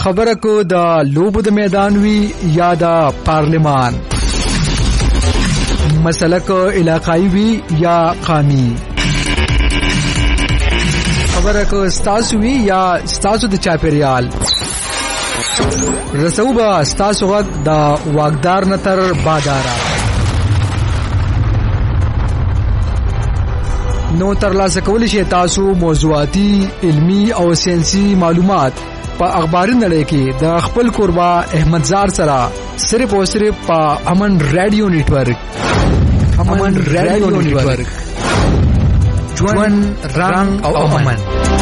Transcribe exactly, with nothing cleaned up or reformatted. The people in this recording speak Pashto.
خبره کو د لوبو د میدان وی یا د پارلیمان، مسله کو علاقائی وی یا قومي، خبره کو ستاسو وی یا ستاسو د چاپیریال. رسوبه ستاسو غږ د واګدار نتر بادارا. نو ترلاسه کولی شئ تاسو موضوعاتي، علمی او ساينسي معلومات په اخباري نړۍ کې د خپل قربا احمد زار سره صرف او صرف په امن رادیو نیټورک. امن رادیو نیټورک، ژوند رنگ او امن.